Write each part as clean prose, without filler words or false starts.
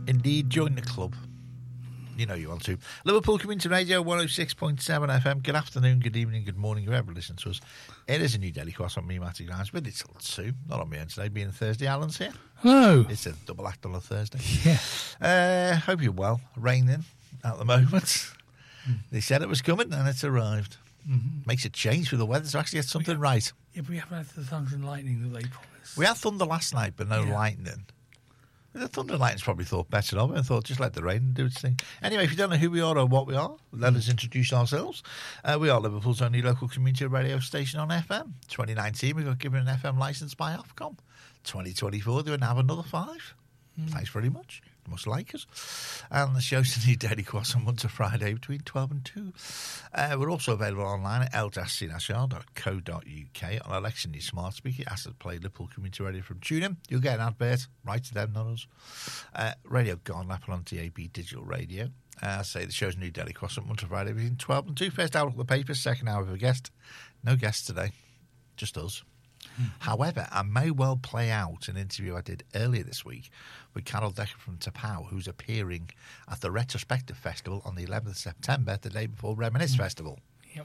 Indeed, join the club. You know you want to. Liverpool Community Radio 106.7 FM. Good afternoon, good evening, good morning, whoever listens to us. It is a new Daily Cross on me, Matty Grimes, but it's till 2. Not on me own today, being Thursday. Alan's here. Hello. It's a double act on a Thursday. Yeah. Hope you're well. Raining at the moment. They said it was coming and it's arrived. Mm-hmm. Makes a change for the weather to actually get something right. Yeah, but we haven't had the thunder and lightning that they promised. We had thunder last night, but no lightning. The Thunder and Lightning's probably thought better of it and thought, just let the rain do its thing. Anyway, if you don't know who we are or what we are, let us introduce ourselves. We are Liverpool's only local community radio station on FM. 2019, we got given an FM licence by Ofcom. 2024, they would have another 5. Thanks very much. You must like us. And the show's the new Daily Cross on Monday to Friday between 12 and 2. We're also available online at l-cnhr.co.uk. On Alexa, your smart speaker, ask to play Liverpool Community Radio from TuneIn. You'll get an advert right to them, not us. Radio Gone, Apple on DAB Digital Radio. I say the show's new Daily Cross on Monday to Friday between 12 and 2. First hour of the papers, second hour of a guest. No guest today, just us. However, I may well play out an interview I did earlier this week with Carol Decker from Tapau, who's appearing at the Retrospective Festival on the 11th of September, the day before Reminisce Festival. Yep.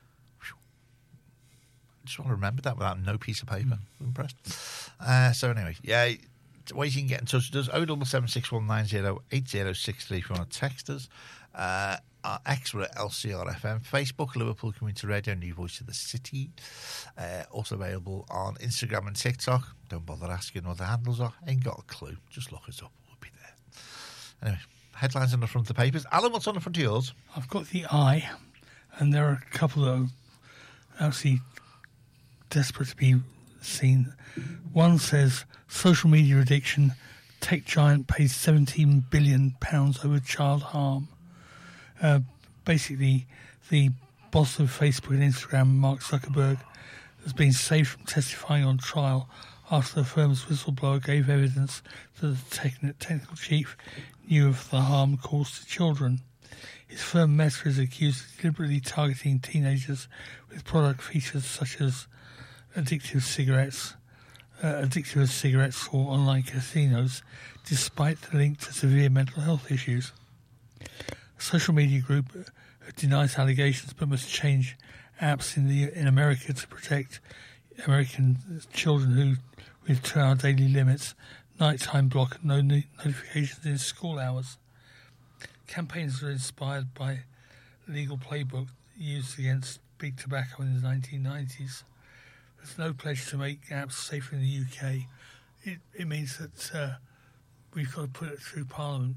Just want to remember that without no piece of paper. I'm impressed. So anyway, ways you can get in touch with us, 07761908063 if you want to text us. Our X, we're at LCRFM, Facebook, Liverpool Community Radio, New Voice of the City. Also available on Instagram and TikTok. Don't bother asking what the handles are. Ain't got a clue. Just look us up. We'll be there. Anyway, headlines on the front of the papers. Alan, what's on the front of yours? I've got the Eye, and there are a couple that are actually desperate to be seen. One says, social media addiction, tech giant pays £17 billion over child harm. Basically, the boss of Facebook and Instagram, Mark Zuckerberg, has been saved from testifying on trial after the firm's whistleblower gave evidence that the technical chief knew of the harm caused to children. His firm Meta is accused of deliberately targeting teenagers with product features such as addictive as cigarettes or online casinos, despite the link to severe mental health issues. A social media group denies allegations but must change apps in America to protect American children who with 2-hour daily limits, nighttime block and no notifications in school hours. Campaigns are inspired by legal playbook used against big tobacco in the 1990s. There's no pledge to make apps safer in the UK. It means that we've got to put it through Parliament.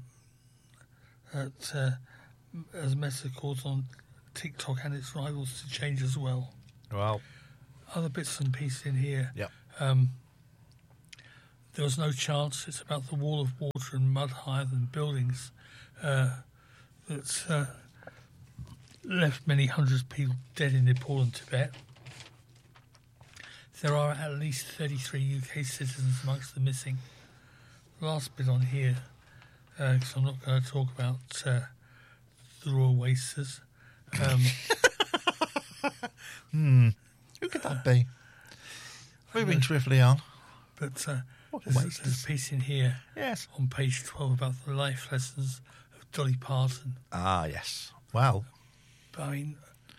As Meta calls on TikTok and its rivals to change as well. Well, other bits and pieces in here. Yep. There was no chance. It's about the wall of water and mud higher than buildings that's left many hundreds of people dead in Nepal and Tibet. There are at least 33 UK citizens amongst the missing. The last bit on here, because I'm not going to talk about the Royal Wasters. Who could that be? Moving swiftly on. But there's a piece in here on page 12 about the life lessons of Dolly Parton. Ah, yes. Well. But I mean,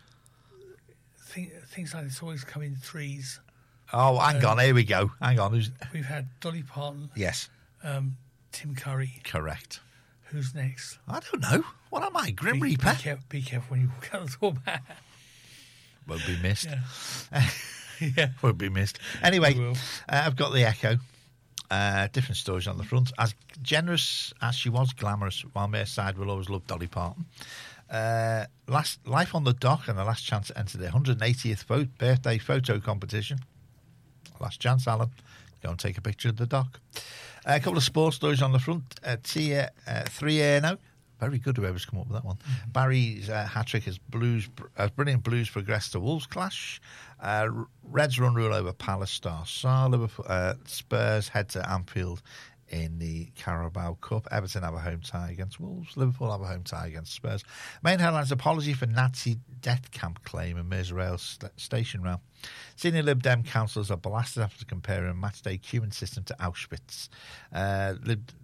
things like this always come in threes. Oh, hang on. Here we go. Hang on. We've had Dolly Parton. Yes. Tim Curry. Correct. Who's next? I don't know. What am I, Grim Reaper? Be careful when you walk out the door, man. Won't be missed. Yeah. Won't be missed. Anyway, I've got the Echo. Different stories on the front. As generous as she was glamorous, while Merseyside will always love Dolly Parton. Life on the Dock and the last chance to enter the 180th birthday photo competition. Last chance, Alan. Go and take a picture of the dock. A couple of sports stories on the front. Tia 3-0. Very good whoever's come up with that one. Barry's hat-trick as brilliant Blues progress to Wolves clash. Reds run rule over Palace star Liverpool, Spurs head to Anfield in the Carabao Cup. Everton have a home tie against Wolves. Liverpool have a home tie against Spurs. Main headlines: apology for Nazi death camp claim in Merseyrail station rail. Senior Lib Dem councillors are blasted after comparing a matchday Cuban system to Auschwitz.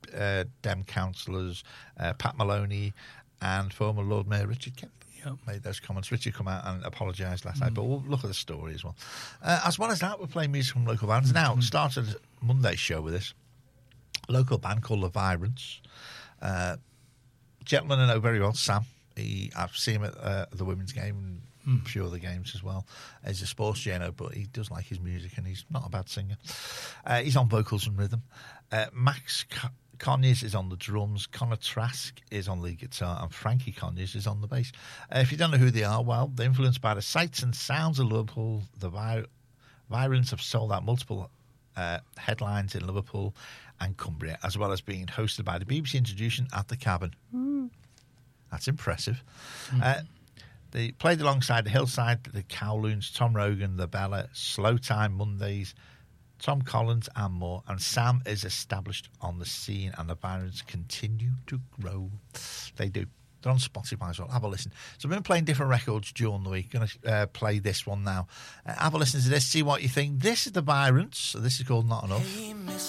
Dem councillors, Pat Maloney, and former Lord Mayor Richard Kemp. Yep. Made those comments. Richard come out and apologised last night, but we'll look at the story as well. As well as that, we're playing music from local bands. Now, started Monday's show with this local band called The Vibrants. Gentleman I know very well, Sam. I've seen him at the women's game and a few other games as well. He's a sports journo, but he does like his music and he's not a bad singer. He's on vocals and rhythm. Max Conyers is on the drums, Connor Trask is on lead guitar, and Frankie Conyers is on the bass. If you don't know who they are, well, they're influenced by the sights and sounds of Liverpool. The Vibrants have sold out multiple headlines in Liverpool and Cumbria, as well as being hosted by the BBC Introduction at the Cabin. That's impressive. They played alongside the Hillside, the Kowloons, Tom Rogan, the Bella, Slow Time Mondays, Tom Collins and more, and Sam is established on the scene, and the Vibrants continue to grow. They do. They're on Spotify as well. Have a listen. So I've been playing different records during the week. Going to play this one now. Have a listen to this, see what you think. This is the Vibrants. So this is called Not Enough. Hey, Miss